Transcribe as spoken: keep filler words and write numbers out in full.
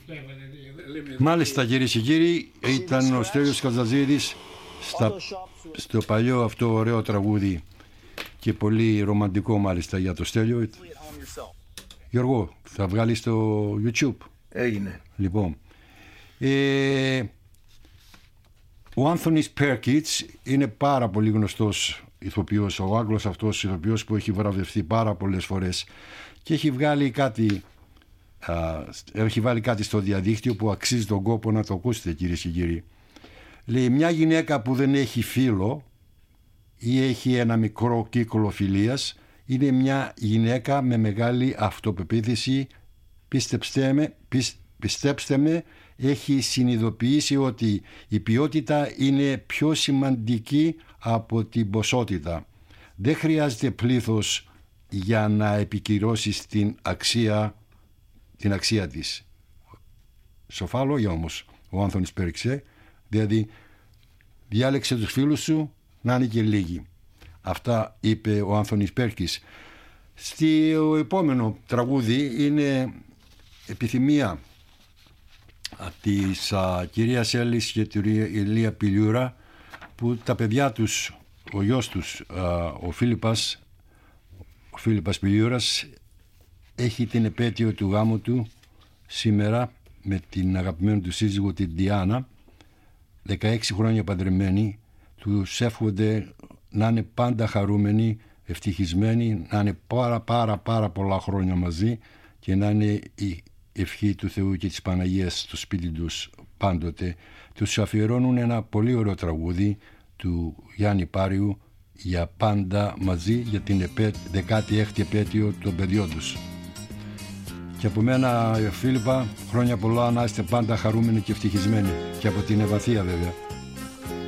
Μάλιστα, κυρίες και κύριοι, ήταν ο Στέλιος Καζατζίδης στα, στο παλιό αυτό ωραίο τραγούδι και πολύ ρομαντικό μάλιστα για το Στέλιο. Γιώργο, θα βγάλει στο YouTube. Έγινε. Λοιπόν, ε, ο Άνθονις Πέρκιτς είναι πάρα πολύ γνωστός ηθοποιός, ο Άγγλος αυτός ηθοποιός που έχει βραβευτεί πάρα πολλές φορές και έχει βγάλει κάτι, α, έχει βάλει κάτι στο διαδίκτυο που αξίζει τον κόπο να το ακούσετε, κυρίες και κύριοι. Λέει, μια γυναίκα που δεν έχει φίλο ή έχει ένα μικρό κύκλο φιλίας είναι μια γυναίκα με μεγάλη αυτοπεποίθηση. Πιστέψτε με, πισ, πιστέψτε με, έχει συνειδητοποιήσει ότι η ποιότητα είναι πιο σημαντική από την ποσότητα. Δεν χρειάζεται πλήθος για να επικυρώσεις την αξία, την αξία της. Σοφά λόγια όμως ο Άνθονις Πέρκιτς, δηλαδή διάλεξε τους φίλους σου να είναι και λίγοι. Αυτά είπε ο Άνθονις Πέρκιτς. Στο επόμενο τραγούδι είναι επιθυμία της α, κυρίας Έλλης και του Ηλία Πιλιούρα, που τα παιδιά τους, ο γιος τους, α, ο Φίλιππας, ο Φίλιππας Πιλιούρας, έχει την επέτειο του γάμου του σήμερα με την αγαπημένη του σύζυγο την Διάνα, δεκαέξι χρόνια παντρεμένοι. Τους εύχονται να είναι πάντα χαρούμενοι, ευτυχισμένοι, να είναι πάρα πάρα πάρα πολλά χρόνια μαζί και να είναι η ευχή του Θεού και της Παναγίας στο σπίτι τους πάντοτε. Τους αφιερώνουν ένα πολύ ωραίο τραγούδι του Γιάννη Πάριου, για πάντα μαζί, για την δεκάτη έκτη επέτειο των παιδιών τους. Και από μένα, Φίλιππα, χρόνια πολλά, να είστε πάντα χαρούμενοι και ευτυχισμένοι, και από την Ευαθία βέβαια.